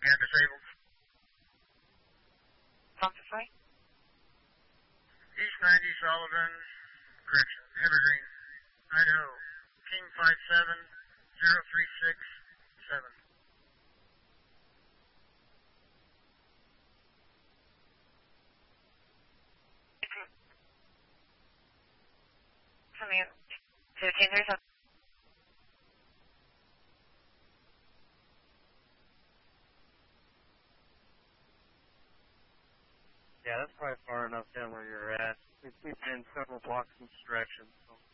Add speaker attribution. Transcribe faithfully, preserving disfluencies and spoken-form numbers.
Speaker 1: Yeah, disabled.
Speaker 2: Quantify.
Speaker 1: East ninety Sullivan, correction, Evergreen, Idaho, King five seven zero three six seven.
Speaker 2: Coming fifteen thirty-seven.
Speaker 3: Yeah, that's probably far enough down where you're at. We've, we've been several blocks each direction, so.